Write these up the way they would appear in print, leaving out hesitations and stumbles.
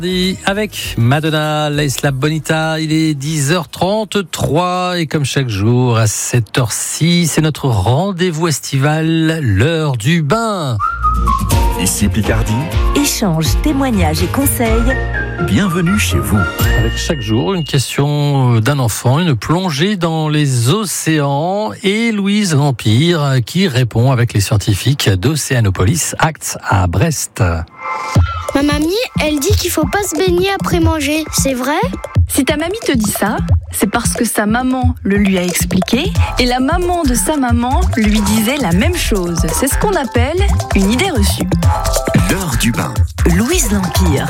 Avec Madonna, La Isla Bonita, il est 10h33 et comme chaque jour à 7h06, c'est notre rendez-vous estival, l'heure du bain. Ici Picardie. Échanges, témoignages et conseils. Bienvenue chez vous. Avec chaque jour une question d'un enfant, une plongée dans les océans et Louise Lampire qui répond avec les scientifiques d'Océanopolis Acts à Brest. Ma mamie, elle dit qu'il faut pas se baigner après manger, c'est vrai ? Si ta mamie te dit ça, c'est parce que sa maman le lui a expliqué et la maman de sa maman lui disait la même chose. C'est ce qu'on appelle une idée reçue. L'heure du bain. Louise Lampire.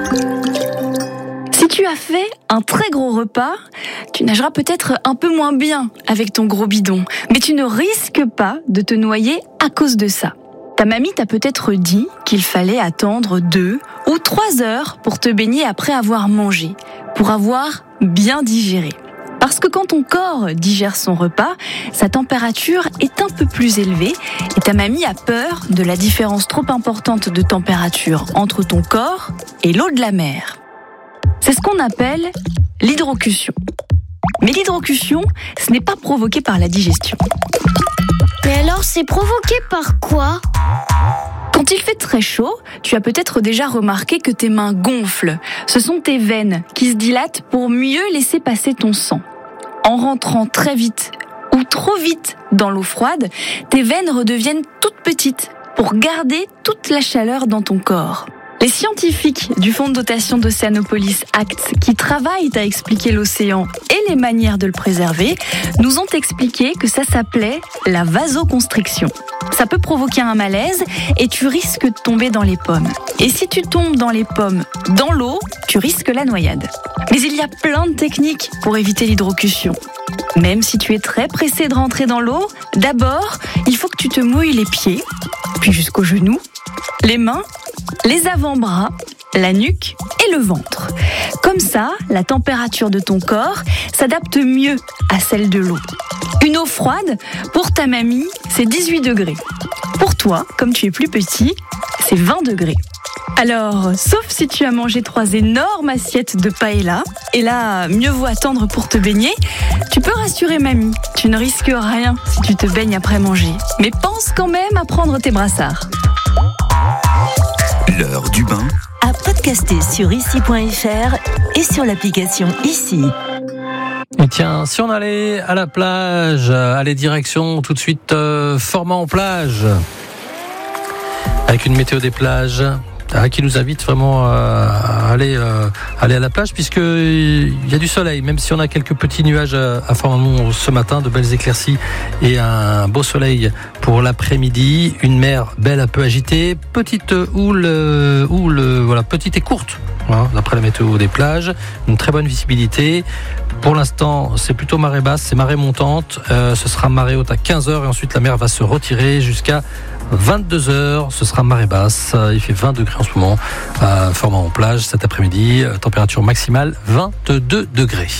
Si tu as fait un très gros repas, tu nageras peut-être un peu moins bien avec ton gros bidon, mais tu ne risques pas de te noyer à cause de ça. Ta mamie t'a peut-être dit qu'il fallait attendre 2 ou 3 heures pour te baigner après avoir mangé, pour avoir bien digéré. Parce que quand ton corps digère son repas, sa température est un peu plus élevée et ta mamie a peur de la différence trop importante de température entre ton corps et l'eau de la mer. C'est ce qu'on appelle l'hydrocution. Mais l'hydrocution, ce n'est pas provoqué par la digestion. Mais alors, c'est provoqué par quoi ? Quand il fait très chaud, tu as peut-être déjà remarqué que tes mains gonflent. Ce sont tes veines qui se dilatent pour mieux laisser passer ton sang. En rentrant très vite ou trop vite dans l'eau froide, tes veines redeviennent toutes petites pour garder toute la chaleur dans ton corps. Les scientifiques du Fonds de dotation d'Océanopolis Acts, qui travaillent à expliquer l'océan et les manières de le préserver, nous ont expliqué que ça s'appelait la vasoconstriction. Ça peut provoquer un malaise et tu risques de tomber dans les pommes. Et si tu tombes dans les pommes, dans l'eau, tu risques la noyade. Mais il y a plein de techniques pour éviter l'hydrocution. Même si tu es très pressé de rentrer dans l'eau, d'abord, il faut que tu te mouilles les pieds, puis jusqu'aux genoux, les mains, les avant-bras, la nuque et le ventre. Comme ça, la température de ton corps s'adapte mieux à celle de l'eau. Une eau froide, pour ta mamie, c'est 18 degrés. Pour toi, comme tu es plus petit, c'est 20 degrés. Alors, sauf si tu as mangé 3 énormes assiettes de paella, et là, mieux vaut attendre pour te baigner, tu peux rassurer mamie, tu ne risques rien si tu te baignes après manger. Mais pense quand même à prendre tes brassards. L'heure du bain. À podcaster sur ici.fr et sur l'application Ici. Et tiens, si on allait à la plage, allez direction tout de suite Format-en-Plage, avec une météo des plages qui nous invite vraiment à aller à la plage, puisqu'il y a du soleil, même si on a quelques petits nuages à Formant ce matin, de belles éclaircies et un beau soleil pour l'après-midi, une mer belle un peu agitée, petite houle, voilà, petite et courte, voilà, d'après la météo des plages, une très bonne visibilité. Pour l'instant, c'est plutôt marée basse, c'est marée montante, ce sera marée haute à 15h et ensuite la mer va se retirer jusqu'à 22h, ce sera marée basse, il fait 20 degrés en ce moment, Format-en-Plage cet après-midi, température maximale 22 degrés.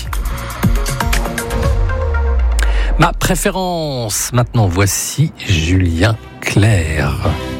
Ma préférence, maintenant voici Julien Clerc.